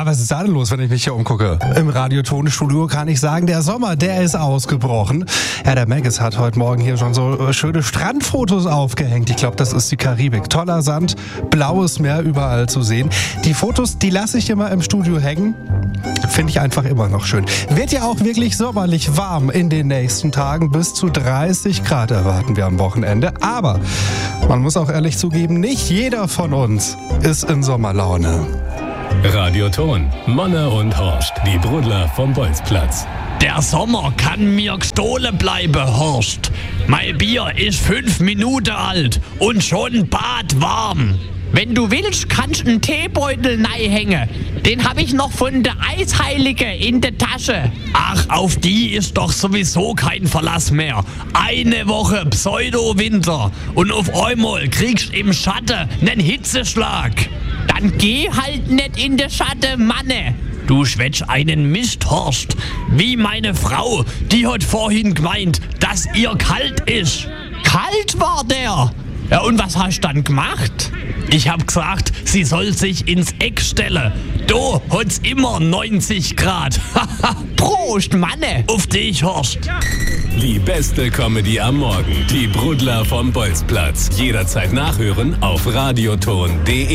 was ist da denn los, wenn ich mich hier umgucke? Im Radiotonstudio kann ich sagen, der Sommer, der ist ausgebrochen. Ja, der Maggis hat heute Morgen hier schon so schöne Strandfotos aufgehängt. Ich glaube, das ist die Karibik. Toller Sand, blaues Meer überall zu sehen. Die Fotos, die lasse ich immer im Studio hängen. Finde ich einfach immer noch schön. Wird ja auch wirklich sommerlich warm in den nächsten Tagen. Bis zu 30 Grad erwarten wir am Wochenende. Aber man muss auch ehrlich zugeben, nicht jeder von uns ist in Sommerlaune. Radioton, Manne und Horst, die Brudler vom Bolzplatz. Der Sommer kann mir gestohlen bleiben, Horst. Mein Bier ist 5 Minuten alt und schon badwarm. Wenn du willst, kannst du einen Teebeutel hängen. Den hab ich noch von der Eisheilige in der Tasche. Ach, auf die ist doch sowieso kein Verlass mehr. Eine Woche Pseudo-Winter und auf einmal kriegst du im Schatten nen Hitzeschlag. Dann geh halt nicht in der Schatten, Manne. Du schwätsch einen Mist, Horst. Wie meine Frau, die hat vorhin gemeint, dass ihr kalt ist. Kalt war der. Ja, und was hast du dann gemacht? Ich hab gesagt, sie soll sich ins Eck stellen. Da hat's immer 90 Grad. Prost, Manne. Auf dich, Horst. Die beste Comedy am Morgen. Die Brudler vom Bolzplatz. Jederzeit nachhören auf radioton.de.